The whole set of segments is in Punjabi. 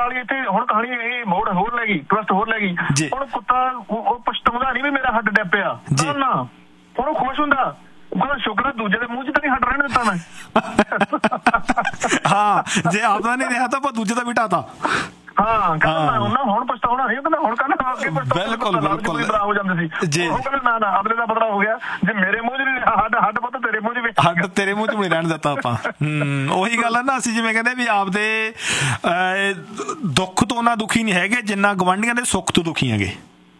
वाली इत्थे हुण कहानी ये मोड़ होर ले गई, ट्विस्ट होर ले गई। हुण कुत्ता वो पछताउंदा नहीं भी मेरा हड्ड डैपिया ना, हुण वो खुश हुंदा, कहंदा शुक्र है दूजे दे मूंह च तां नहीं हड्ड रहने दित्ता मैं। हाँ जे आपदा नहीं रहा तां दूजे दा भी ढाता। हाँ कहंदा हुण पछताउणा नहीं, कहंदा हुण कहंदा अगे बिल्कुल बिल्कुल हो जांदे सी जी। ਉਹ ਕਹਿੰਦਾ ਨਾ ਅਗਲੇ ਦਾ ਬਦਲਾ ਹੋ ਗਿਆ, ਜੇ ਮੇਰੇ ਮੂੰਹ 'ਚ ਨਹੀਂ ਹੱਡ ਪਤਾ ਤੇਰੇ ਮੂੰਹ 'ਚ ਵੀ ਹੱਡ ਤੇਰੇ ਮੂੰਹ 'ਚ ਵੀ ਰਹਿਣ ਦਿੱਤਾ ਆਪਾਂ। ਉਹੀ ਗੱਲ ਹੈ ਨਾ, ਅਸੀਂ ਜਿਵੇਂ ਕਹਿੰਦੇ ਵੀ ਆਪਦੇ ਦੁੱਖ ਤੋਂ ਨਾ ਦੁਖੀ ਨਹੀਂ ਹੈਗੇ ਜਿੰਨਾ ਗਵਾਂਢੀਆਂ ਦੇ ਸੁੱਖ ਤੋਂ ਦੁਖੀ ਹੈਗੇ।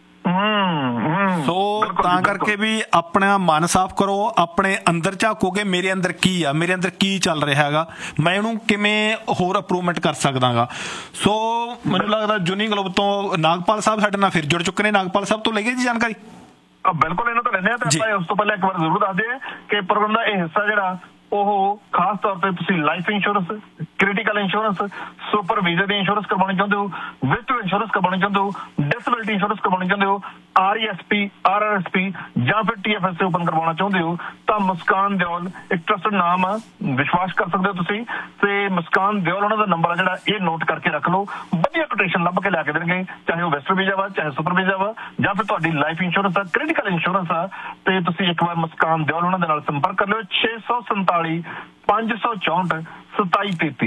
ਸੋ ਤਾਂ ਕਰਕੇ ਵੀ ਆਪਣਾ ਮਨ ਸਾਫ਼ ਕਰੋ, ਆਪਣੇ ਅੰਦਰ ਝਾਕੋਗੇ ਮੇਰੇ ਅੰਦਰ ਕੀ ਆ, ਮੇਰੇ ਅੰਦਰ ਕੀ ਚੱਲ ਰਿਹਾ ਹੈਗਾ, ਮੈਂ ਇਹਨੂੰ ਕਿਵੇਂ ਹੋਰ ਇੰਪਰੂਵਮੈਂਟ ਕਰ ਸਕਦਾ ਗਾ। ਸੋ ਮੈਨੂੰ ਲੱਗਦਾ ਜੂਨੀ ਗਲੋਬ ਤੋਂ ਨਾਗਪਾਲ ਸਾਹਿਬ ਸਾਡੇ ਨਾਲ ਫਿਰ ਜੁੜ ਚੁੱਕੇ ਨੇ। ਨਾਗਪਾਲ ਸਾਹਿਬ ਤੋਂ ਲਈਏ ਜੀ ਜਾਣਕਾਰੀ। ਬਿਲਕੁਲ ਇਹਨਾਂ ਤੋਂ ਲੈਂਦੇ ਹਾਂ। ਤੇ ਆਪਾਂ ਉਸ ਤੋਂ ਪਹਿਲਾਂ ਇੱਕ ਵਾਰ ਜ਼ਰੂਰ ਦੱਸ ਦਈਏ ਕਿ ਪ੍ਰੋਗਰਾਮ ਦਾ ਇਹ ਹਿੱਸਾ ਜਿਹੜਾ ਉਹ ਖਾਸ ਤੌਰ ਤੇ ਤੁਸੀਂ life insurance, critical insurance, super visa ਦੀ ਇੰਸ਼ੋਰੈਂਸ ਕਰਵਾਉਣੀ ਚਾਹੁੰਦੇ ਹੋ, ਵਿਜ਼ਟਰ ਇੰਸ਼ੋਰੈਂਸ ਕਰਵਾਉਣੀ ਚਾਹੁੰਦੇ ਹੋ, ਡਿਸੇਬਿਲਿਟੀ ਇੰਸ਼ੋਰੈਂਸ ਕਰਵਾਉਣੀ ਚਾਹੁੰਦੇ ਹੋ, RESP, RRSP ਜਾਂ ਫਿਰ TFSA ਓਪਨ ਕਰਵਾਉਣਾ ਚਾਹੁੰਦੇ ਹੋ ਤਾਂ ਮੁਸਕਾਨ ਦਿਓਲ ਇੱਕ ਟਰਸਟਡ ਨਾਮ ਆ, ਵਿਸ਼ਵਾਸ ਕਰ ਸਕਦੇ ਹੋ ਤੁਸੀਂ। ਤੇ ਮੁਸਕਾਨ ਦਿਓਲ ਉਹਨਾਂ ਦਾ ਨੰਬਰ ਆ ਜਿਹੜਾ ਇਹ ਨੋਟ ਕਰਕੇ ਰੱਖ ਲਓ, ਵਧੀਆ ਕੋਟੇਸ਼ਨ ਲੱਭ ਕੇ ਲਿਆ ਕੇ ਦੇਣਗੇ, ਚਾਹੇ ਉਹ ਵਿਜ਼ਟਰ ਵੀਜ਼ਾ ਵਾ, ਚਾਹੇ ਸੁਪਰ ਵੀਜ਼ਾ ਵਾ, ਜਾਂ ਫਿਰ ਤੁਹਾਡੀ ਲਾਈਫ ਇੰਸ਼ੋਰੈਂਸ ਆ, ਕ੍ਰਿਟੀਕਲ ਇੰਸ਼ੋਰੈਂਸ ਆ। ਤੇ ਤੁਸੀਂ ਇੱਕ ਵਾਰ ਮੁਸਕਾਨ ਦਿਓਲ ਉਹਨਾਂ ਦੇ ਨਾਲ ਸੰਪਰਕ ਕਰ ਲਿਓ। 647 564 2733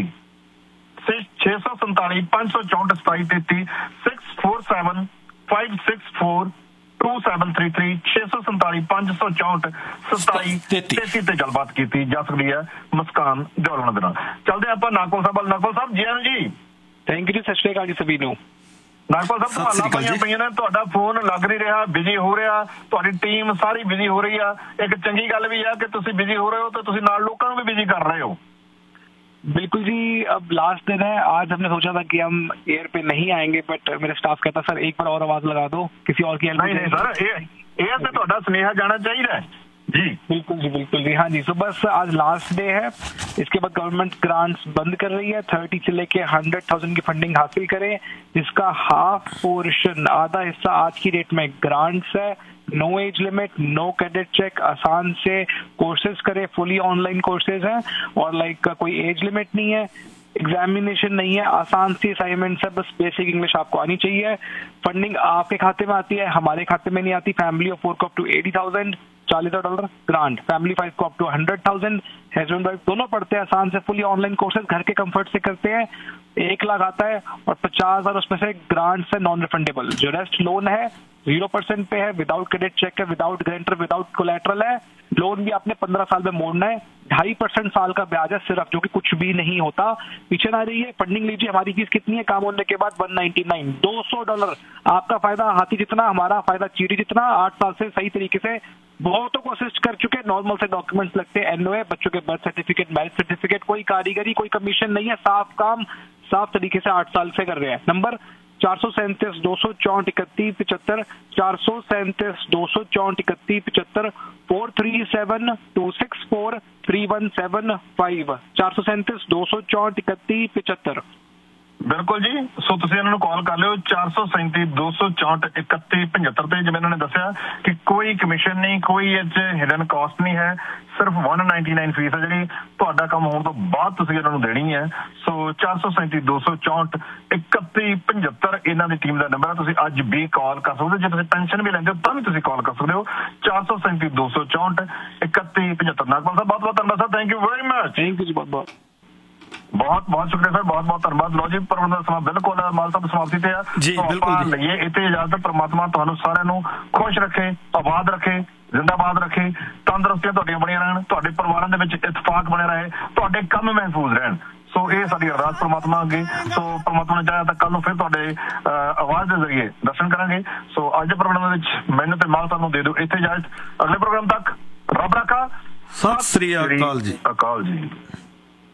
647 564 2733 647 564 2733 647 564 2733 ਤੇ ਗੱਲਬਾਤ ਕੀਤੀ ਜਾ ਸਕਦੀ ਹੈ ਮੁਸਕਾਨ ਦਿਓਲ ਉਹਨਾਂ ਦੇ ਨਾਲ। ਚੱਲਦੇ ਆਪਾਂ ਨਾਗਪਾਲ ਸਾਹਿਬ ਵੱਲ। ਨਾਗਪਾਲ ਸਾਹਿਬ ਜੀ ਆਇਆਂ ਜੀ। ਥੈਂਕ ਯੂ ਜੀ, ਸਤਿ ਸ਼੍ਰੀ ਅਕਾਲ ਜੀ ਸਭੀ ਨੂੰ। ਨਾਗਪਾਲ ਸਾਹਿਬ ਸਵਾਲਾਂ ਪਈਆਂ ਨੇ, ਤੁਹਾਡਾ ਫੋਨ ਲੱਗ ਨਹੀਂ ਰਿਹਾ, ਬਿਜ਼ੀ ਹੋ ਰਿਹਾ, ਤੁਹਾਡੀ ਟੀਮ ਸਾਰੀ ਬਿਜ਼ੀ ਹੋ ਰਹੀ ਆ। ਇੱਕ ਚੰਗੀ ਗੱਲ ਵੀ ਆ ਕਿ ਤੁਸੀਂ ਬਿਜ਼ੀ ਹੋ ਰਹੇ ਹੋ ਤੇ ਤੁਸੀਂ ਨਾਲ ਲੋਕਾਂ ਨੂੰ ਵੀ ਬਿਜ਼ੀ ਕਰ ਰਹੇ ਹੋ। बिल्कुल जी, अब लास्ट दिन है। आज हमने सोचा था कि हम एयर पे नहीं आएंगे, बट मेरे स्टाफ कहता सर एक बार और आवाज लगा दो, किसी और की हेल्प नहीं सर, एयर पे ਤੁਹਾਡਾ ਸੁਨੇਹਾ जाना चाहिए जी। बिल्कुल जी हाँ जी। सो बस आज लास्ट डे है, इसके बाद गवर्नमेंट ग्रांट्स बंद कर रही है। 30 से लेके 100,000 की फंडिंग हासिल करें, जिसका हाफ पोर्शन, आधा हिस्सा आज की डेट में ग्रांट्स है। No age limit, no credit check, आसान से कोर्सेज करे, फुली ऑनलाइन कोर्सेज हैं और लाइक कोई एज लिमिट नहीं है, एग्जामिनेशन नहीं है, आसान सी असाइनमेंट है, बस बेसिक इंग्लिश आपको आनी चाहिए। फंडिंग आपके खाते में आती है, हमारे खाते में नहीं आती। फैमिली ऑफ 4 को अप टू $80,000 $40,000 ग्रांट, फैमिली 5 को अप टू 100,000। हस्बैंड वाइफ दोनों पढ़ते हैं, आसान से फुली ऑनलाइन कोर्सेज घर के कंफर्ट से करते हैं। 1 लाख आता है और 50,000 उसमें से ग्रांट्स है नॉन रिफंडेबल। जो रेस्ट लोन है 0% पे है, विदाउट क्रेडिट चेक है, विदाउट गारंटर, विदाउट कोलैटरल है। लोन भी आपने 15 साल में मोड़ना है। 2.5% साल का ब्याज है सिर्फ, जो कि कुछ भी नहीं होता। पीछे ना रहिए, फंडिंग लीजिए। हमारी फीस कितनी है काम होने के बाद? $199, $200। आपका फायदा हाथी जितना, हमारा फायदा चीड़ी जितना। 8 साल से सही तरीके से बहुतों को असिस्ट कर चुके। नॉर्मल से डॉक्यूमेंट्स लगते हैं, NOA, बच्चों के बर्थ सर्टिफिकेट, मैरिज सर्टिफिकेट, कोई कारीगरी, कोई कमीशन नहीं है। साफ काम, साफ तरीके से 8 साल से कर रहे हैं। नंबर 437 264 31 75, 437 264 31 75, 437 264 3175, 437 264 31 75। ਬਿਲਕੁਲ ਜੀ। ਸੋ ਤੁਸੀਂ ਇਹਨਾਂ ਨੂੰ ਕਾਲ ਕਰ ਲਿਓ 437 264 31 75 ਤੇ। ਜਿਵੇਂ ਇਹਨਾਂ ਨੇ ਦੱਸਿਆ ਕਿ ਕੋਈ ਕਮਿਸ਼ਨ ਨਹੀਂ, ਕੋਈ ਇਹ 'ਚ ਹਿਡਨ ਕਾਸਟ ਨਹੀਂ ਹੈ, ਸਿਰਫ 199 ਫੀਸ ਹੈ ਜਿਹੜੀ ਤੁਹਾਡਾ ਕੰਮ ਹੋਣ ਤੋਂ ਬਾਅਦ ਤੁਸੀਂ ਇਹਨਾਂ ਨੂੰ ਦੇਣੀ ਹੈ। ਸੋ 437 264 31 75 ਇਹਨਾਂ ਦੀ ਟੀਮ ਦਾ ਨੰਬਰ ਹੈ। ਤੁਸੀਂ ਅੱਜ ਵੀ ਕਾਲ ਕਰ ਸਕਦੇ ਹੋ। ਜੇ ਤੁਸੀਂ ਪੈਨਸ਼ਨ ਵੀ ਲੈਂਦੇ ਹੋ ਤਾਂ ਵੀ ਤੁਸੀਂ ਕਾਲ ਕਰ ਸਕਦੇ ਹੋ 437 264 31 75। ਨਾਗਪਾਲ ਸਾਹਿਬ ਬਹੁਤ ਬਹੁਤ ਧੰਨਵਾਦ sir, thank you very much. Thank you ਜੀ, ਬਹੁਤ ਬਹੁਤ शुक्रिया सर, बहुत बहुत धन्यवाद। लो जी, ਪ੍ਰੋਗਰਾਮ ਦਾ ਸਮਾਂ ਬਿਲਕੁਲ ਮਾਲ ਸਾਹਿਬ ਸਮਾਪਤੀ ਤੇ ਆ ਜੀ। ਬਿਲਕੁਲ ਲਈਏ ਇੱਥੇ ਇਜਾਜ਼ਤ। ਪ੍ਰਮਾਤਮਾ ਤੁਹਾਨੂੰ ਸਾਰਿਆਂ ਨੂੰ ਖੁਸ਼ ਰੱਖੇ, ਆਬਾਦ ਰੱਖੇ, ਜ਼ਿੰਦਾਬਾਦ ਰੱਖੇ, ਤੰਦਰੁਸਤੀਆਂ ਤੁਹਾਡੀਆਂ ਬਣੀਆਂ ਰਹਿਣ, ਤੁਹਾਡੇ ਪਰਿਵਾਰਾਂ ਦੇ ਵਿੱਚ ਇਤਫਾਕ ਬਣਿਆ ਰਹੇ, ਤੁਹਾਡੇ ਕੰਮ ਮਹਿਫੂਜ਼ ਰਹਿਣ। ਸੋ ਇਹ ਸਾਡੀ ਅਰਦਾਸ ਪ੍ਰਮਾਤਮਾ ਅੱਗੇ। ਸੋ ਪ੍ਰਮਾਤਮਾ ਨੇ ਚਾਹਿਆ ਤਾਂ ਕੱਲ ਨੂੰ ਫਿਰ ਤੁਹਾਡੇ ਆਵਾਜ਼ ਦੇ ਜ਼ਰੀਏ ਦਰਸ਼ਨ ਕਰਾਂਗੇ। ਸੋ ਅੱਜ ਦੇ ਪ੍ਰੋਗਰਾਮ ਦੇ ਵਿੱਚ ਮੈਨੂੰ ਤੇ ਮਾਲ ਸਾਹਿਬ ਨੂੰ ਦੇ ਦਿਓ ਇੱਥੇ ਇਜਾਜ਼ਤ। ਅਗਲੇ ਪ੍ਰੋਗਰਾਮ ਤੱਕ ਰੱਬ ਰਾਖਾ। ਸਤਿ ਸ੍ਰੀ ਅਕਾਲ ਜੀ। ਅਕਾਲ ਜੀ।